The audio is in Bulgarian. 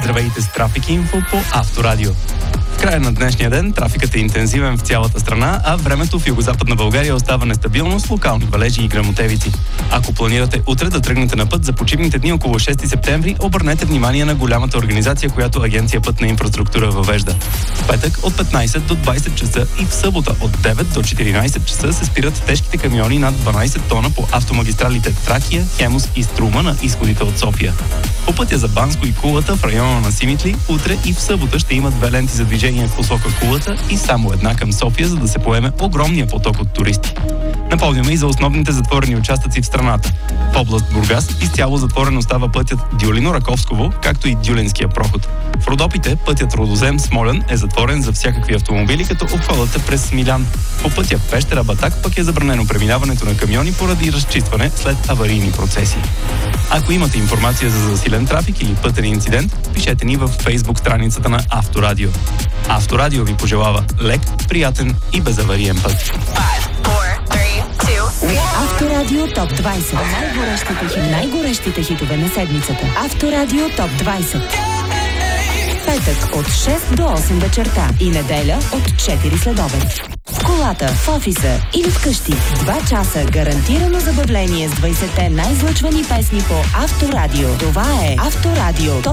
Здравейте с Трафик Инфо по Авторадио. В края на днешния ден трафикът е интензивен в цялата страна, а времето в югозападна България остава нестабилно с локални валежи и гръмотевици. Ако планирате утре да тръгнете на път за почивните дни около 6 септември, обърнете внимание на голямата организация, която Агенция Пътна инфраструктура въвежда. В петък от 15 до 20 часа и в събота от 9 до 14 часа се спират тежките камиони над 12 тона по автомагистралите Тракия, Хемус и Струма на изходите от София. По пътя за Банско и Кулата в района на Симитли утре и в събота ще имат две ленти за движение в посока Кулата и само една към София, за да се поеме огромния поток от туристи. Напомняме и за основните затворени участъци в страната. В област Бургас изцяло затворен остава пътят Дюлино-Раковсково, както и Дюленския проход. В Родопите пътят Родозем-Смолян е затворен за всякакви автомобили, като обходът е през Смилян. По пътя Пещера-Батак пък е забранено преминаването на камиони поради разчистване след аварийни процеси. Ако имате информация за засилен трафик или пътен инцидент, пишете ни във Facebook страницата на Авторадио. Авторадио ви пожелава лек, приятен и безавариен път. Авторадио ТОП 20. Най-горещите хитове на седмицата. Авторадио ТОП 20. Петък от 6 до 8 вечерта и неделя от 4 следобед. В колата, в офиса или вкъщи. 2 часа гарантирано забавление с 20-те най-излъчвани песни по Авторадио. Това е Авторадио ТОП